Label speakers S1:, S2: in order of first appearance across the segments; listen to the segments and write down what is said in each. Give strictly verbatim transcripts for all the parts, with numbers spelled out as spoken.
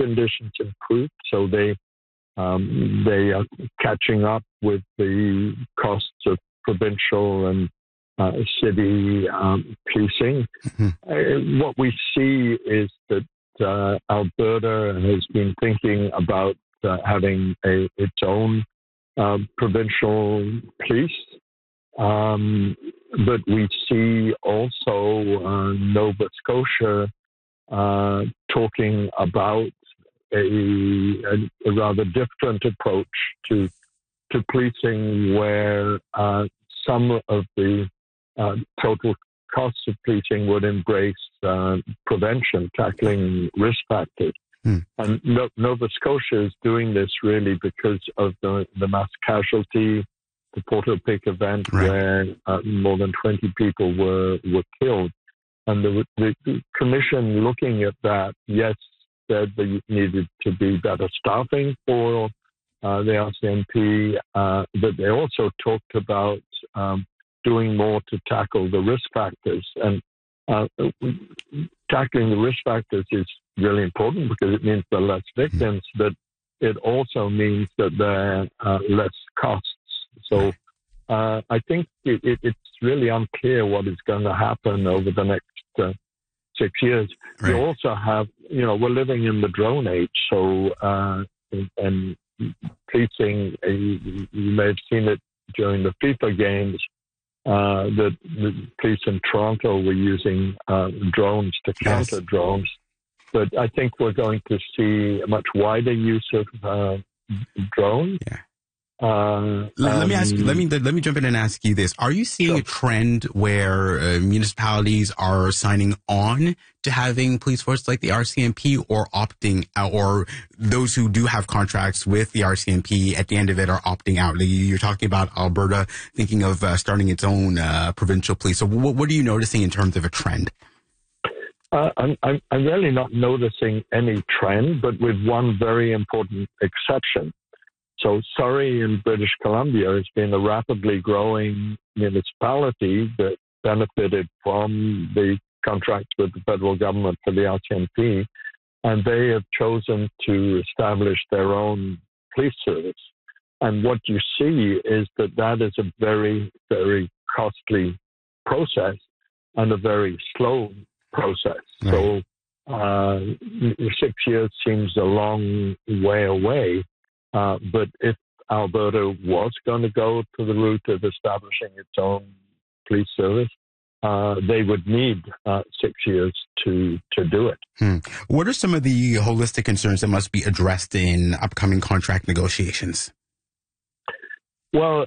S1: conditions improved, so they um, they are catching up with the costs of provincial and uh, city um, policing. Mm-hmm. Uh, what we see is that uh, Alberta has been thinking about uh, having a, its own uh, provincial police. Um, but we see also uh, Nova Scotia uh, talking about a, a, a rather different approach to to policing, where uh, some of the uh, total costs of policing would embrace uh, prevention, tackling risk factors. Hmm. And no, Nova Scotia is doing this really because of the, the mass casualty, the Porto-Pic event, right, where uh, more than twenty people were, were killed. And the, the, the commission looking at that, yes, said there needed to be better staffing for uh, the R C M P, uh, but they also talked about um, doing more to tackle the risk factors. And uh, tackling the risk factors is really important because it means there are less victims, but it also means that there are less costs. So uh, I think it, it, it's really unclear what is going to happen over the next uh, six years. Right. You also have, you know, we're living in the drone age, so uh, and policing, uh, you may have seen it during the FIFA games, uh, that the police in Toronto were using uh, drones to counter yes. drones. But I think we're going to see a much wider use of uh, drones. Yeah. Uh,
S2: let, let me ask you, let me
S1: um,
S2: let me jump in and ask you this. Are you seeing sure. a trend where uh, municipalities are signing on to having police force like the R C M P, or opting out, or those who do have contracts with the R C M P at the end of it are opting out? Like you're talking about Alberta thinking of uh, starting its own uh, provincial police. So what, what are you noticing in terms of a trend?
S1: Uh, I'm, I'm, I'm really not noticing any trend, but with one very important exception. So Surrey in British Columbia has been a rapidly growing municipality that benefited from the contract with the federal government for the R C M P, and they have chosen to establish their own police service. And what you see is that that is a very, very costly process and a very slow process. Right. So uh, six years seems a long way away. Uh, but if Alberta was going to go to the route of establishing its own police service, uh, they would need uh, six years to to do it.
S2: Hmm. What are some of the holistic concerns that must be addressed in upcoming contract negotiations?
S1: Well,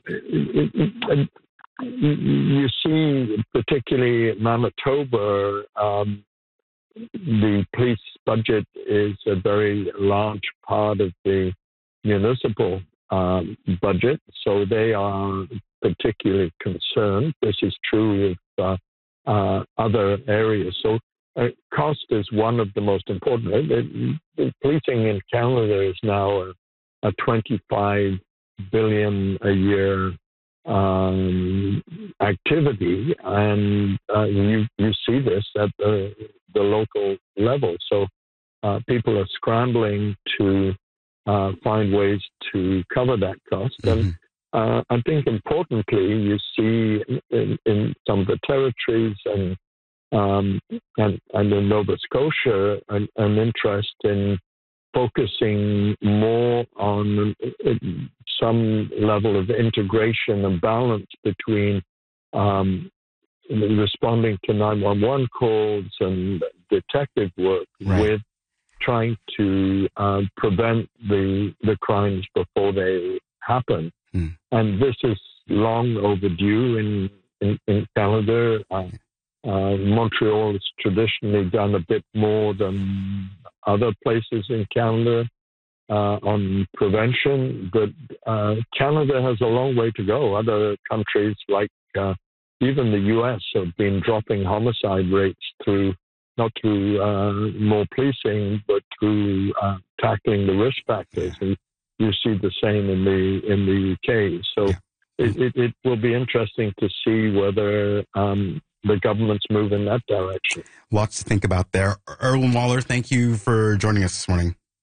S1: you see, particularly Manitoba, um, the police budget is a very large part of the municipal um, budget, so they are particularly concerned. This is true of uh, uh, other areas. So uh, cost is one of the most important. It, it, policing in Canada is now a, a twenty-five billion a year um, activity, and uh, you you see this at the the local level. So uh, people are scrambling to Uh, find ways to cover that cost. Mm-hmm. And uh, I think importantly, you see in, in some of the territories and um, and, and in Nova Scotia an, an interest in focusing more on some level of integration and balance between um, responding to nine one one calls and detective work right. with trying to uh, prevent the the crimes before they happen. Mm. And this is long overdue in, in, in Canada. Uh, uh, Montreal has traditionally done a bit more than other places in Canada uh, on prevention, but uh, Canada has a long way to go. Other countries like uh, even the U S have been dropping homicide rates through not through uh, more policing, but through uh, tackling the risk factors. And you see the same in the in the U K. So yeah. it, it, it will be interesting to see whether um, the governments move in that direction.
S2: Lots to think about there. Erwin Waller, thank you for joining us this morning.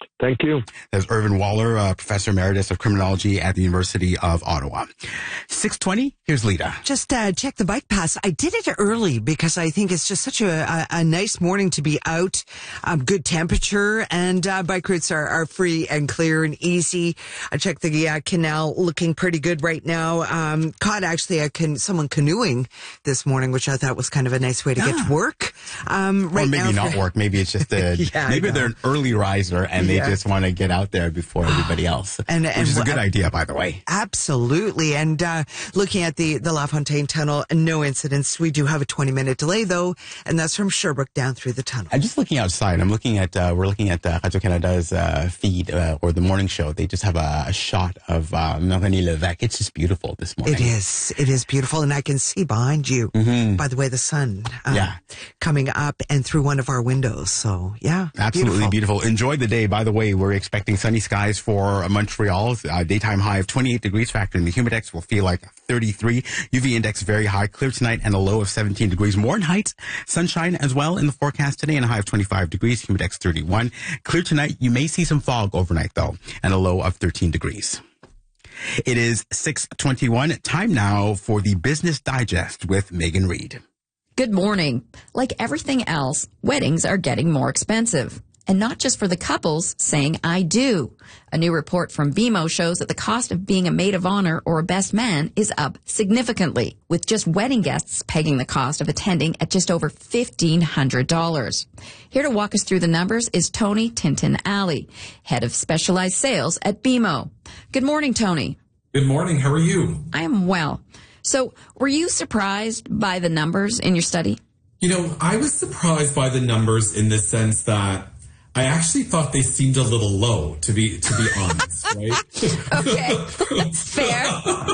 S1: Thank you.
S2: There's Irvin Waller, uh, Professor Emeritus of Criminology at the University of Ottawa. six twenty, here's Lita.
S3: Just uh, check the bike pass. I did it early because I think it's just such a, a, a nice morning to be out. Um, good temperature, and uh, bike routes are, are free and clear and easy. I checked the uh, canal, looking pretty good right now. Um, caught actually a can- someone canoeing this morning, which I thought was kind of a nice way to get to work. Um, right
S2: or maybe
S3: now
S2: not
S3: for-
S2: work. Maybe it's just a,
S3: yeah,
S2: maybe they're an early riser and they
S3: Yeah.
S2: just want to get out there before everybody else.
S3: And,
S2: which
S3: and
S2: is a
S3: wh-
S2: good idea, by the way.
S3: Absolutely. And uh, looking at the, the LaFontaine Tunnel, no incidents. We do have a twenty minute delay, though, and that's from Sherbrooke down through the tunnel.
S2: I'm just looking outside. I'm looking at, uh, we're looking at uh, Radio-Canada's uh, feed uh, or the morning show. They just have a, a shot of uh, Melanie Levesque. It's just beautiful this morning.
S3: It is. It is beautiful. And I can see behind you,
S2: mm-hmm.
S3: by the way, the sun um,
S2: yeah.
S3: coming up and through one of our windows. So, yeah.
S2: Absolutely
S3: beautiful.
S2: beautiful. Enjoy the day. By the way, we're expecting sunny skies for Montreal. Uh, daytime high of twenty-eight degrees. Factor in the humidex will feel like thirty-three. U V index very high. Clear tonight and a low of seventeen degrees. More in Heights. Sunshine as well in the forecast today and a high of twenty-five degrees. Humidex thirty-one. Clear tonight. You may see some fog overnight though and a low of thirteen degrees. It is six twenty-one. Time now for the Business Digest with Megan Reid.
S4: Good morning. Like everything else, weddings are getting more expensive. And not just for the couples saying, I do. A new report from B M O shows that the cost of being a maid of honor or a best man is up significantly, with just wedding guests pegging the cost of attending at just over fifteen hundred dollars. Here to walk us through the numbers is Tony Tintin Alley, head of specialized sales at B M O. Good morning, Tony.
S5: Good morning. How are you?
S4: I am well. So were you surprised by the numbers in your study?
S5: You know, I was surprised by the numbers in the sense that I actually thought they seemed a little low, to be to be honest, right?
S4: Okay, fair.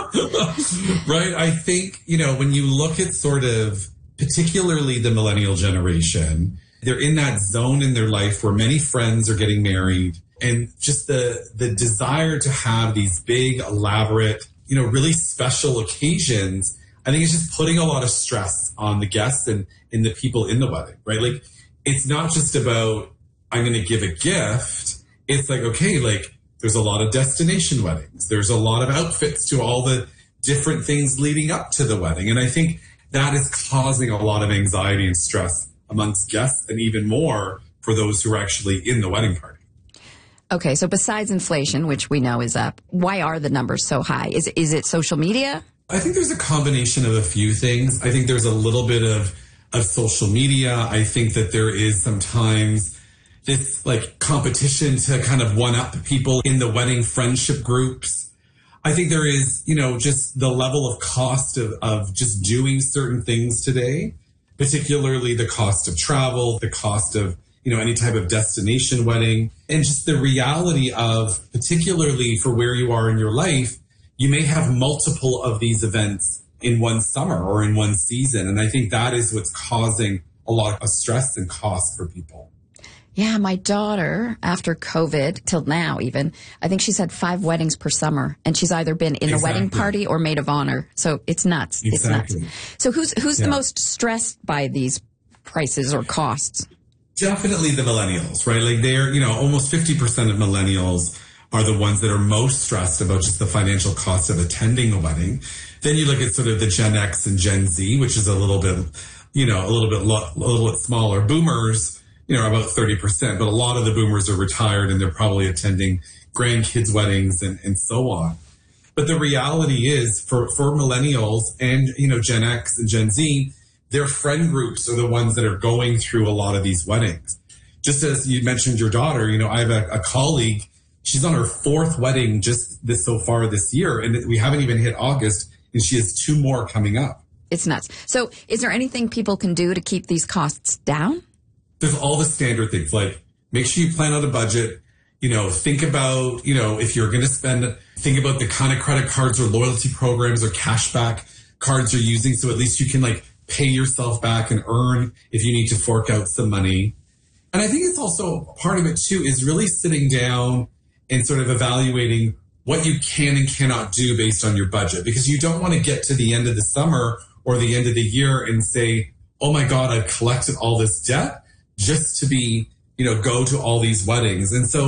S5: Right? I think, you know, when you look at sort of particularly the millennial generation, they're in that zone in their life where many friends are getting married, and just the the desire to have these big, elaborate, you know, really special occasions, I think it's just putting a lot of stress on the guests and, and the people in the wedding, right? Like, it's not just about, I'm going to give a gift. It's like, okay, like there's a lot of destination weddings. There's a lot of outfits to all the different things leading up to the wedding. And I think that is causing a lot of anxiety and stress amongst guests, and even more for those who are actually in the wedding party.
S4: Okay, so besides inflation, which we know is up, why are the numbers so high? Is is it social media?
S5: I think there's a combination of a few things. I think there's a little bit of, of social media. I think that there is sometimes this like competition to kind of one up people in the wedding friendship groups. I think there is, you know, just the level of cost of, of just doing certain things today, particularly the cost of travel, the cost of, you know, any type of destination wedding, and just the reality of, particularly for where you are in your life, you may have multiple of these events in one summer or in one season. And I think that is what's causing a lot of stress and cost for people.
S4: Yeah, my daughter, after COVID, till now even, I think she's had five weddings per summer, and she's either been in
S5: Exactly.
S4: the wedding party or maid of honor. So it's nuts.
S5: Exactly.
S4: It's nuts. So who's who's
S5: Yeah.
S4: the most stressed by these prices or costs?
S5: Definitely the millennials, right? Like they're, you know, almost fifty percent of millennials are the ones that are most stressed about just the financial cost of attending a wedding. Then you look at sort of the Gen X and Gen Z, which is a little bit, you know, a little bit, lo- a little bit smaller. Boomers, you know, are about thirty percent, but a lot of the boomers are retired and they're probably attending grandkids' weddings and, and so on. But the reality is for, for millennials and, you know, Gen X and Gen Z, their friend groups are the ones that are going through a lot of these weddings. Just as you mentioned your daughter, you know, I have a, a colleague, she's on her fourth wedding just this so far this year, and we haven't even hit August, and she has two more coming up.
S4: It's nuts. So is there anything people can do to keep these costs down?
S5: There's all the standard things, like make sure you plan out a budget, you know, think about, you know, if you're going to spend, think about the kind of credit cards or loyalty programs or cashback cards you're using, so at least you can like pay yourself back and earn if you need to fork out some money. And I think it's also part of it too is really sitting down and sort of evaluating what you can and cannot do based on your budget, because you don't want to get to the end of the summer or the end of the year and say, oh my God, I've collected all this debt just to be, you know, go to all these weddings. And so